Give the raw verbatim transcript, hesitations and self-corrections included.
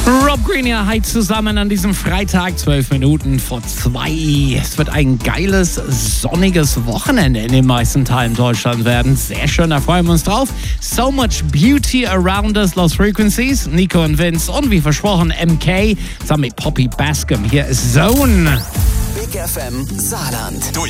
Rob Green hier heute zusammen an diesem Freitag, zwölf Minuten vor zwei. Es wird ein geiles, sonniges Wochenende in den meisten Teilen Deutschlands werden. Sehr schön, da freuen wir uns drauf. So much beauty around us, Lost Frequencies. Nico und Vince und wie versprochen M K zusammen mit Poppy Bascom. Hier ist Zone. Big F M Saarland.